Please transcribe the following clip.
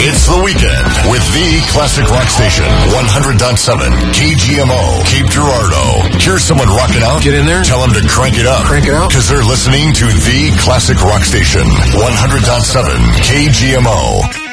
It's the weekend with the classic rock station, 100.7 KGMO, Cape Girardeau. Here's someone rocking out. Get in there. Tell them to crank it up. Crank it up. Because they're listening to the classic rock station, 100.7 KGMO.